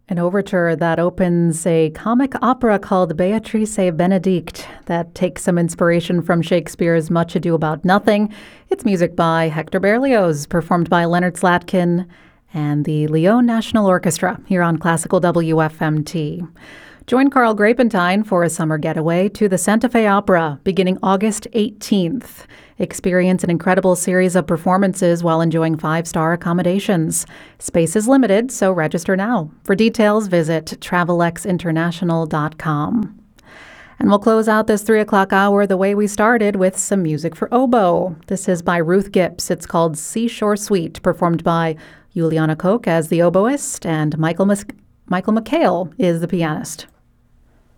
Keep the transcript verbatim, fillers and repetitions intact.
An overture that opens a comic opera called Beatrice Benedict that takes some inspiration from Shakespeare's Much Ado About Nothing. It's music by Hector Berlioz, performed by Leonard Slatkin and the Lyon National Orchestra here on Classical W F M T. Join Carl Grapentine for a summer getaway to the Santa Fe Opera beginning August eighteenth. Experience an incredible series of performances while enjoying five-star accommodations. Space is limited, so register now. For details, visit travelex international dot com. And we'll close out this three o'clock hour the way we started, with some music for oboe. This is by Ruth Gips. It's called Seashore Suite, performed by Juliana Koch as the oboist, and Michael Mas- Michael McHale is the pianist.